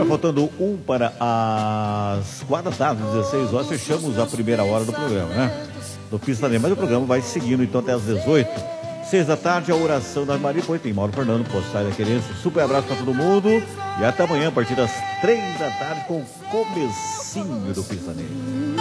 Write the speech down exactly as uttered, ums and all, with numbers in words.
Agora, faltando um para as quatro da tarde, dezesseis horas, fechamos a primeira hora do programa, né? Do Pista Negra. Mas o programa vai seguindo, então, até às dezoito. Seis da tarde, a oração da Maria. Depois tem Mauro Fernando, Postais da Querência. Super abraço para todo mundo. E até amanhã, a partir das três da tarde, com o comecinho do Pista Negra.